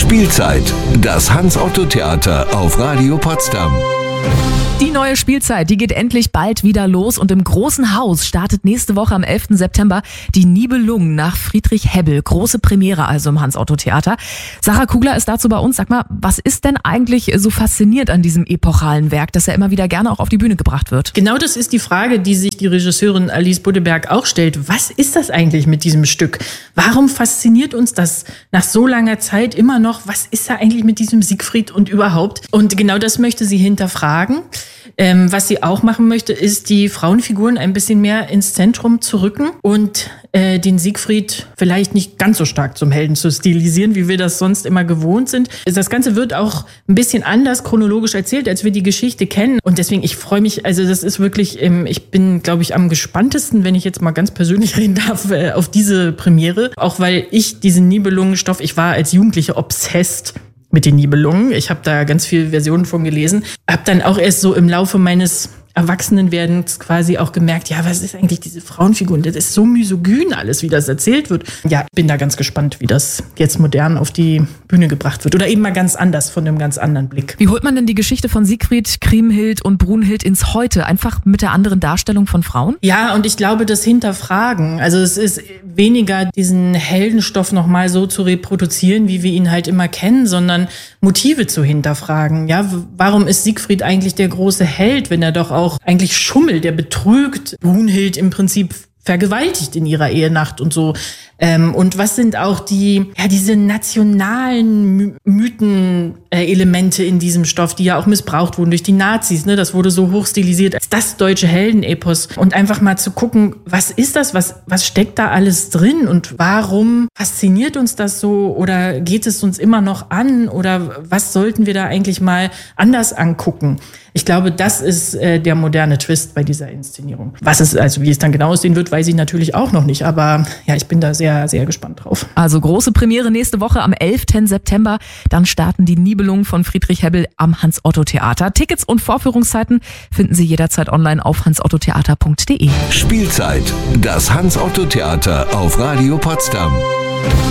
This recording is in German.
Spielzeit, das Hans-Otto-Theater auf Radio Potsdam. Die neue Spielzeit, die geht endlich bald wieder los und im Großen Haus startet nächste Woche am 11. September die Nibelungen nach Friedrich Hebbel. Große Premiere also im Hans-Otto-Theater. Sarah Kugler ist dazu bei uns. Sag mal, was ist denn eigentlich so faszinierend an diesem epochalen Werk, das ja immer wieder gerne auch auf die Bühne gebracht wird? Genau das ist die Frage, die sich die Regisseurin Alice Buddeberg auch stellt. Was ist das eigentlich mit diesem Stück? Warum fasziniert uns das nach so langer Zeit immer noch? Was ist da eigentlich mit diesem Siegfried und überhaupt? Und genau das möchte sie hinterfragen. Was sie auch machen möchte, ist, die Frauenfiguren ein bisschen mehr ins Zentrum zu rücken und den Siegfried vielleicht nicht ganz so stark zum Helden zu stilisieren, wie wir das sonst immer gewohnt sind. Das Ganze wird auch ein bisschen anders chronologisch erzählt, als wir die Geschichte kennen. Und deswegen, ich freue mich, also das ist wirklich, ich bin, glaube ich, am gespanntesten, wenn ich jetzt mal ganz persönlich reden darf, auf diese Premiere. Auch weil ich diesen Nibelungenstoff, ich war als Jugendliche obsessed mit den Nibelungen. Ich habe da ganz viele Versionen von gelesen. Habe dann auch erst so im Laufe meines Erwachsenenwerdens quasi auch gemerkt, ja, was ist eigentlich diese Frauenfigur? Das ist so misogyn alles, wie das erzählt wird. Ja, bin da ganz gespannt, wie das jetzt modern auf die Bühne gebracht wird. Oder eben mal ganz anders, von einem ganz anderen Blick. Wie holt man denn die Geschichte von Siegfried, Kriemhild und Brunhild ins Heute? Einfach mit der anderen Darstellung von Frauen? Ja, und ich glaube, das Hinterfragen. Also es ist weniger diesen Heldenstoff nochmal so zu reproduzieren, wie wir ihn halt immer kennen, sondern Motive zu hinterfragen. Ja, warum ist Siegfried eigentlich der große Held, wenn er doch auch eigentlich schummelt, der betrügt, Brunhild im Prinzip vergewaltigt in ihrer Ehenacht und so. Und was sind auch diese nationalen Mythen-Elemente in diesem Stoff, die ja auch missbraucht wurden durch die Nazis, ne? Das wurde so hochstilisiert als das deutsche Heldenepos. Und einfach mal zu gucken, was ist das? Was steckt da alles drin? Und warum fasziniert uns das so? Oder geht es uns immer noch an? Oder was sollten wir da eigentlich mal anders angucken? Ich glaube, das ist der moderne Twist bei dieser Inszenierung. Wie es dann genau aussehen wird, weiß ich natürlich auch noch nicht. Aber ja, ich bin da sehr, sehr gespannt drauf. Also große Premiere nächste Woche am 11. September. Dann starten die Nibelungen von Friedrich Hebbel am Hans-Otto-Theater. Tickets und Vorführungszeiten finden Sie jederzeit online auf hansottotheater.de. Spielzeit, das Hans-Otto-Theater auf Radio Potsdam.